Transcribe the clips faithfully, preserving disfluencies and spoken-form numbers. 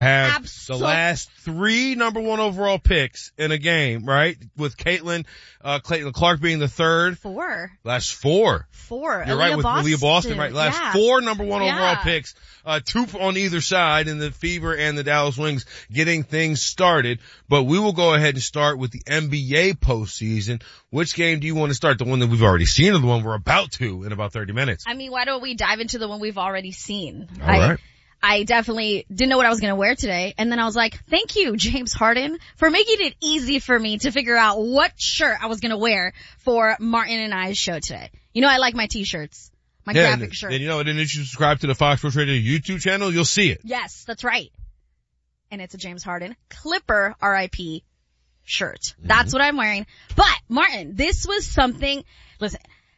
have Absol- the last three number one overall picks in a game, right? With Caitlin, uh, Clayton Clark being the third. Four. Last four. Four. You're Aaliyah right with Boston. Aaliyah Boston, right? Last yeah. four number one Yeah. overall picks, uh, two on either side in the Fever and the Dallas Wings getting things started. But we will go ahead and start with the N B A postseason. Which game do you want to start? The one that we've already seen or the one we're about to in about thirty minutes? I mean, why don't we dive into the one we've already seen? All I, right. I definitely didn't know what I was going to wear today. And then I was like, thank you, James Harden, for making it easy for me to figure out what shirt I was going to wear for Martin and I's show today. You know, I like my t-shirts, my yeah, graphic and, shirt. and you know, and then if you subscribe to the Fox Sports Radio YouTube channel, you'll see it. Yes, that's right. And it's a James Harden Clipper R I P shirt. Mm-hmm. That's what I'm wearing. But Martin, this was something, listen,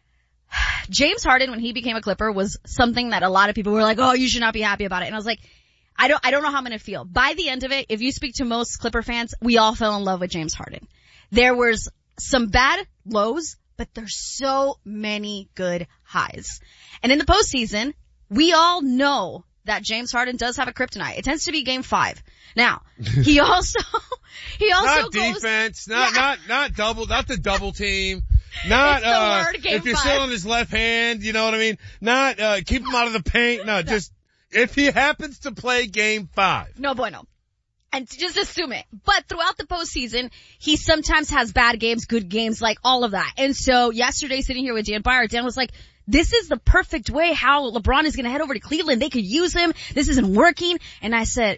James Harden, when he became a Clipper, was something that a lot of people were like, oh, you should not be happy about it. And I was like, I don't, I don't know how I'm going to feel. By the end of it, if you speak to most Clipper fans, we all fell in love with James Harden. There was some bad lows, but there's so many good highs. And in the postseason, we all know that James Harden does have a kryptonite. It tends to be game five. Now, he also, he also not goes, defense, not, yeah. not, not double, not the double team. Not, it's the uh, word, game if you're five. still on his left hand, you know what I mean? Not, uh, keep him out of the paint. No, just, if he happens to play game five. No bueno. And just assume it. But throughout the postseason, he sometimes has bad games, good games, like all of that. And so yesterday sitting here with Dan Byer, Dan was like, this is the perfect way how LeBron is going to head over to Cleveland. They could use him. This isn't working. And I said,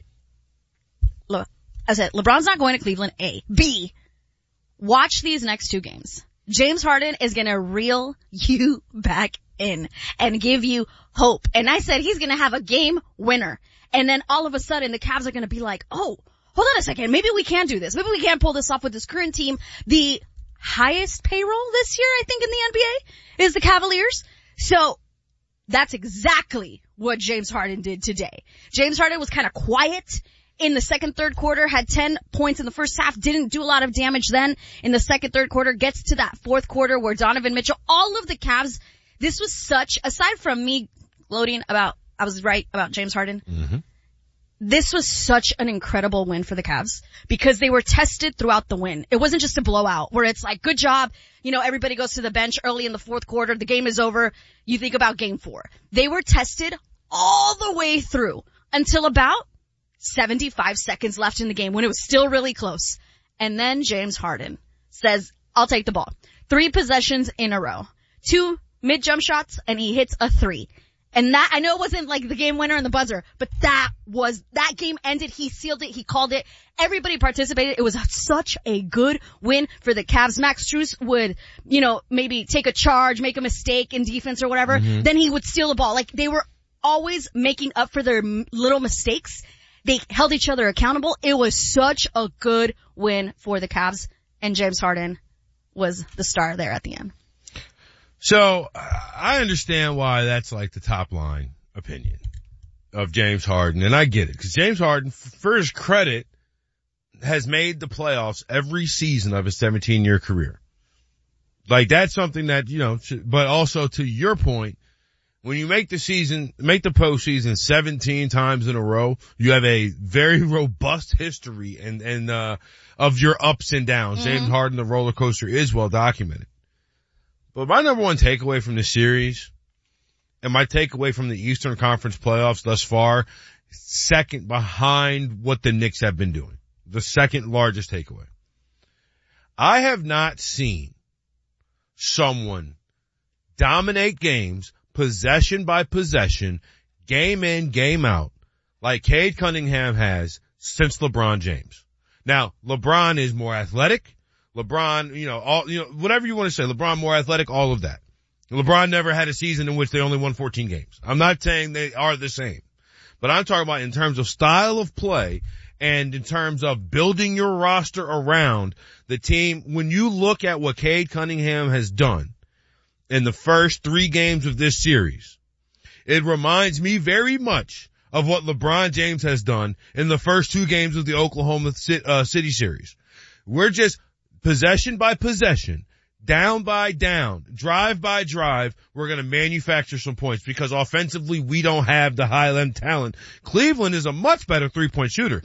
look, I said, LeBron's not going to Cleveland, A. B, watch these next two games. James Harden is going to reel you back in and give you hope. And I said he's going to have a game winner. And then all of a sudden the Cavs are going to be like, oh, hold on a second. Maybe we can do this. Maybe we can pull this off with this current team. The highest payroll this year, I think, in the N B A is the Cavaliers. So that's exactly what James Harden did today. James Harden was kind of quiet in the second, third quarter, had ten points in the first half, didn't do a lot of damage then in the second, third quarter, gets to that fourth quarter where Donovan Mitchell, all of the Cavs, this was such, aside from me gloating about, I was right about James Harden, Mm-hmm. this was such an incredible win for the Cavs because they were tested throughout the win. It wasn't just a blowout where it's like, good job, you know, everybody goes to the bench early in the fourth quarter, the game is over, you think about game four. They were tested all the way through until about seventy-five seconds left in the game when it was still really close. And then James Harden says, I'll take the ball. Three possessions in a row. Two mid jump shots and he hits a three. And that, I know it wasn't like the game winner and the buzzer, but that was, that game ended. He sealed it. He called it. Everybody participated. It was such a good win for the Cavs. Max Strus would, you know, maybe take a charge, make a mistake in defense or whatever. Mm-hmm. Then he would steal the ball. Like they were always making up for their little mistakes. They held each other accountable. It was such a good win for the Cavs, and James Harden was the star there at the end. So I understand why that's like the top line opinion of James Harden, and I get it because James Harden, for his credit, has made the playoffs every season of his seventeen-year career. Like that's something that, you know, but also to your point, when you make the season, make the postseason seventeen times in a row, you have a very robust history and, and, uh, of your ups and downs. Mm-hmm. James Harden, the roller coaster is well documented. But my number one takeaway from this series and my takeaway from the Eastern Conference playoffs thus far, second behind what the Knicks have been doing. The second largest takeaway. I have not seen someone dominate games possession by possession, game in, game out, like Cade Cunningham has since LeBron James. Now, LeBron is more athletic. LeBron, you know, all, you know, whatever you want to say, LeBron more athletic, all of that. LeBron never had a season in which they only won fourteen games. I'm not saying they are the same, but I'm talking about in terms of style of play and in terms of building your roster around the team. When you look at what Cade Cunningham has done in the first three games of this series, it reminds me very much of what LeBron James has done in the first two games of the Oklahoma City series. We're just possession by possession, down by down, drive by drive, we're going to manufacture some points because offensively we don't have the high-end talent. Cleveland is a much better three-point shooter.